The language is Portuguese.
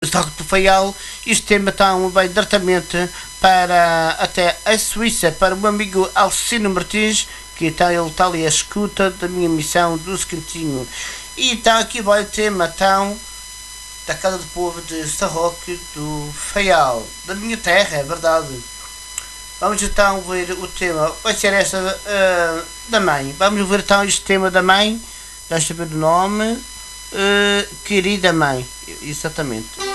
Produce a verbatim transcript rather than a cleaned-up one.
Salto do Faial. Este tema então vai diretamente para até a Suíça, para o meu amigo Alcino Martins, que então ele está ali a escuta da minha missão do Cantinho. E então aqui vai o tema então da Casa do Povo de Sarroque do Faial, da minha terra, é verdade. Vamos então ver o tema, vai ser esta uh, da mãe. Vamos ver então este tema da mãe, já saber o nome, uh, Querida Mãe, exatamente.